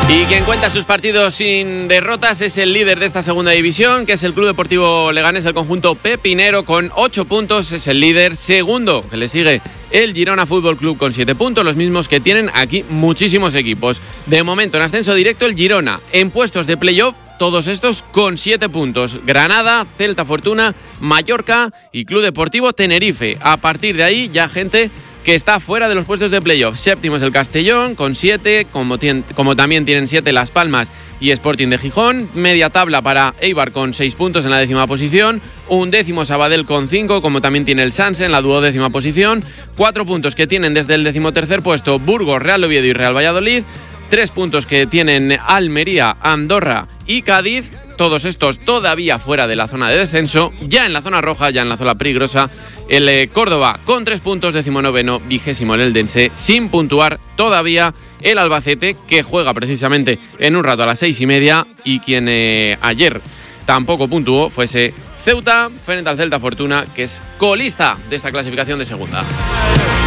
Y quien cuenta sus partidos sin derrotas es el líder de esta segunda división, que es el Club Deportivo Leganés, el conjunto pepinero, con 8 puntos, es el líder. Segundo, que le sigue el Girona Fútbol Club con 7 puntos, los mismos que tienen aquí muchísimos equipos. De momento, en ascenso directo, el Girona, en puestos de playoff, todos estos con 7 puntos. Granada, Celta Fortuna, Mallorca y Club Deportivo Tenerife. A partir de ahí, ya gente que está fuera de los puestos de playoff. Séptimo es el Castellón con 7, como también tienen 7 Las Palmas y Sporting de Gijón. Media tabla para Eibar con 6 puntos en la 10ª posición. 11º Sabadell con 5, como también tiene el Sanse en la 12ª posición. 4 puntos que tienen desde el 13º puesto Burgos, Real Oviedo y Real Valladolid. 3 puntos que tienen Almería, Andorra y Cádiz. Todos estos todavía fuera de la zona de descenso. Ya en la zona roja, ya en la zona peligrosa, el Córdoba con 3 puntos, 19º, 20º el Eldense, sin puntuar todavía el Albacete, que juega precisamente en un rato a las 6:30, y quien ayer tampoco puntuó fuese Ceuta frente al Celta Fortuna, que es colista de esta clasificación de segunda.